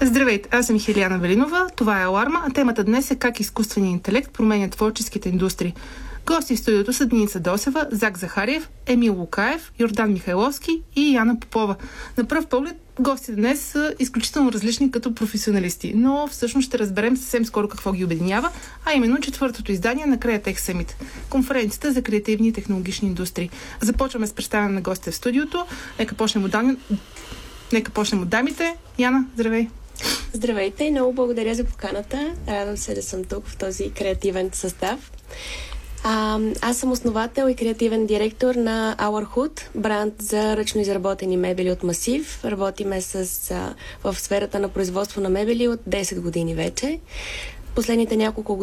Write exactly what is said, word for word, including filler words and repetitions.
Здравейте, аз съм Хиляна Велинова, това е Аларма, а темата днес е как изкуственият интелект променя творческите индустрии. Гости в студиото са Деница Досева, Зак Захариев, Емил Лукаев, Йордан Михайловски и Яна Попова. На пръв поглед гостите днес са изключително различни като професионалисти, но всъщност ще разберем съвсем скоро какво ги обединява, а именно четвъртото издание на Createch Summit, конференцията за креативни и технологични индустрии. Започваме с представяне на гостите в студиото. Нека почнем от, дам... Нека почнем от дамите. Яна, здравей! Здравейте и много благодаря за поканата. Радвам се да съм тук в този креативен състав. А, аз съм основател и креативен директор на Our Hood, бранд за ръчно изработени мебели от Масив. Работиме с, а, в сферата на производство на мебели от десет години вече. Последните няколко години